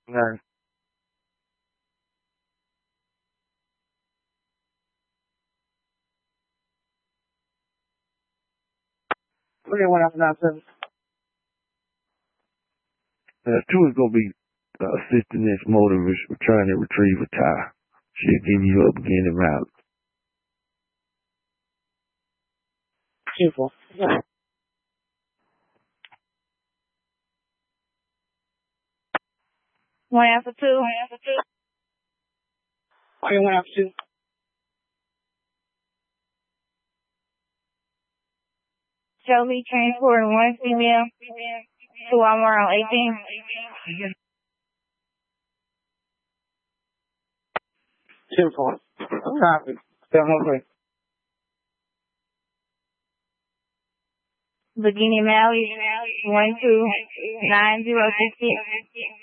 None. Okay, what happened now, sir? Two is gonna be assisting this motorist trying to retrieve a tire. She'll give you up again and route. Simple. One after two. Okay, one after two. Shelby transport one female to Walmart on 18. Simple. Copy. 703. Beginning Maui 12906.